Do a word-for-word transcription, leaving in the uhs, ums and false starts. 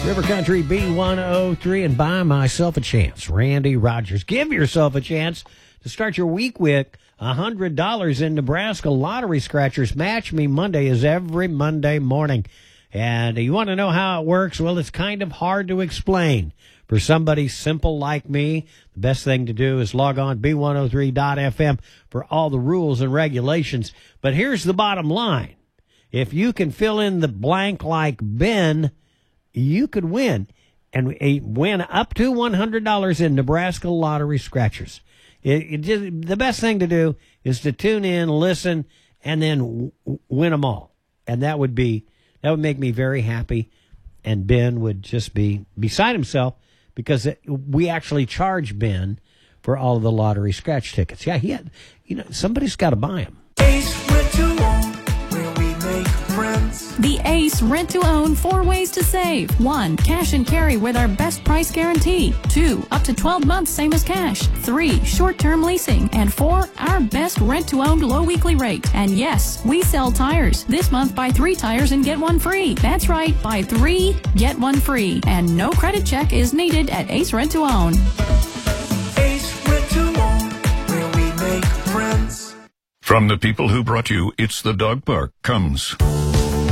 River Country B one oh three and Buy Myself a Chance. Randy Rogers. Give yourself a chance to start your week with one hundred dollars in Nebraska Lottery Scratchers. Match Me Monday is every Monday morning. And you want to know how it works? Well, it's kind of hard to explain. For somebody simple like me, the best thing to do is log on B one oh three dot F M for all the rules and regulations. But here's the bottom line. If you can fill in the blank like Ben, you could win, and win up to one hundred dollars in Nebraska Lottery Scratchers. It, it just, the best thing to do is to tune in, listen, and then w- win them all. And that would be, that would make me very happy, and Ben would just be beside himself because it, we actually charge Ben for all of the lottery scratch tickets. Yeah, he had, you know, somebody's got to buy them. Ace Rent to Own, where we make friends. The Ace Rent to Own four ways to save. One, cash and carry with our best price guarantee. Two, up to twelve months, same as cash. Three, short-term leasing. And four, our best rent to own low weekly rate. And yes, we sell tires. This month, buy three tires and get one free. That's right, buy three, get one free. And no credit check is needed at Ace Rent to Own. Ace Rent to Own, where we make friends. From the people who brought you It's the Dog Park comes